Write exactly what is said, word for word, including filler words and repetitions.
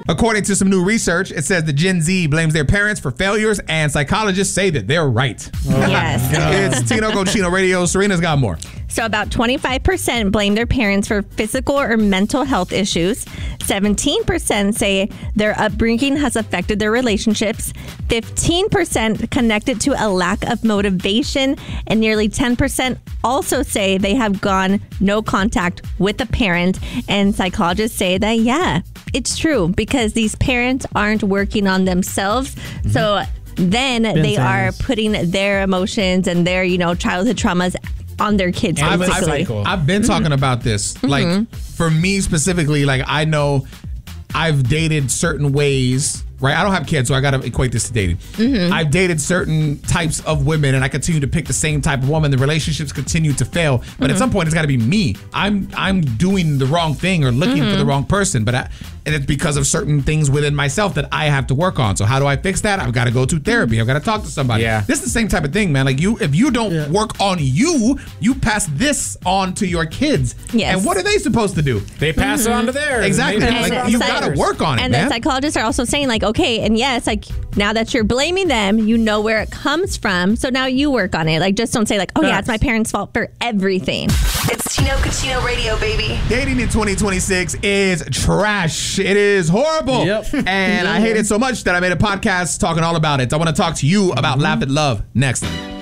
According to some new research, it says the Gen Z blames their parents for failures, and psychologists say that they're right. Oh, yes. It's Tino Cochino Radio. Serena's got more. So about twenty-five percent blame their parents for physical or mental health issues. seventeen percent say their upbringing has affected their relationships. fifteen percent connect it to a lack of motivation. And nearly ten percent also say they have gone no contact with a parent. And psychologists say that, yeah, it's true because these parents aren't working on themselves. Mm-hmm. So then Been they are putting their emotions and their, you know, childhood traumas on their kids. I've, I've, I've been mm-hmm. talking about this. Mm-hmm. Like, for me specifically, like, I know I've dated certain ways, right? I don't have kids, so I got to equate this to dating. Mm-hmm. I've dated certain types of women, and I continue to pick the same type of woman. The relationships continue to fail. But mm-hmm. at some point, it's got to be me. I'm I'm doing the wrong thing or looking mm-hmm. for the wrong person. But I, and it's because of certain things within myself that I have to work on. So how do I fix that? I've got to go to therapy. I've got to talk to somebody. Yeah. This is the same type of thing, man. Like, you, if you don't yeah. work on you, you pass this on to your kids. Yes. And what are they supposed to do? They pass mm-hmm. it on to theirs. Exactly. And like, you got to work on it, and man. And the psychologists are also saying, like, okay, and yes, like, now that you're blaming them, you know where it comes from. So now you work on it. Like, just don't say, like, oh, yeah, it's my parents' fault for everything. It's Tino Cochino Radio, baby. Dating in twenty twenty-six is trash. It is horrible. Yep. And yeah. I hate it so much that I made a podcast talking all about it. I want to talk to you about mm-hmm. Laugh at Love next.